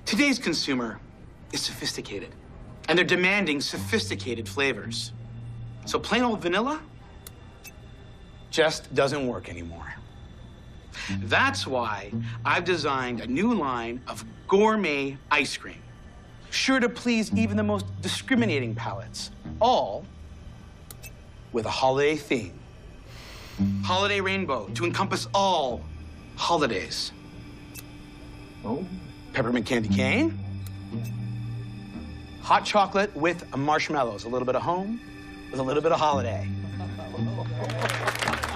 Today's consumer is sophisticated, and they're demanding sophisticated flavors. So plain old vanilla just doesn't work anymore. That's why I've designed a new line of gourmet ice cream, sure to please even the most discriminating palates, all with a holiday theme. Holiday rainbow to encompass all holidays. Oh, peppermint candy cane. Hot chocolate with marshmallows, a little bit of home with a little bit of holiday.